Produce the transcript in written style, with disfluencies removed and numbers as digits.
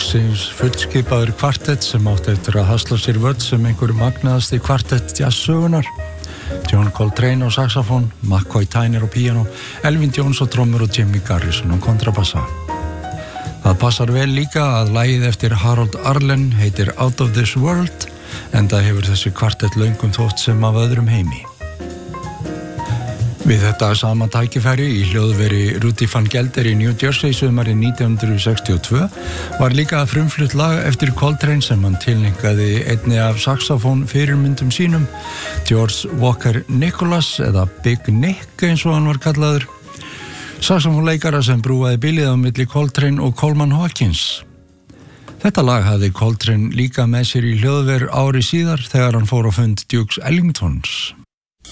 loksins fullskipaður kvartett sem átti eftir að hasla sér völl sem einhver magnaðasti kvartett jazzsögunar. John Coltrane á saxofón, McCoy Tyner á píanó, Elvin Jones á trommur og Jimmy Garrison á kontrabassa. Það passar vel líka að lagið eftir Harold Arlen heitir Out of This World, enda hefur þessi kvartett löngum þótt sem af öðrum heimi. Við þetta sama tækifæri í hljóðveri Rudy Van Gelder í New Jersey sumarið 1962 var líka frumflutt lag eftir Coltrane sem hann tilneinkaði einni af saxofón fyrirmyndum sínum, George Walker Nicholas eða Big Nick eins og hann var kallaður, saxofónleikara sem brúaði bilið á milli Coltrane og Coleman Hawkins. Þetta lag hafði Coltrane líka með sér í hljóðver ári síðar þegar hann fór á fund Dukes Ellingtons.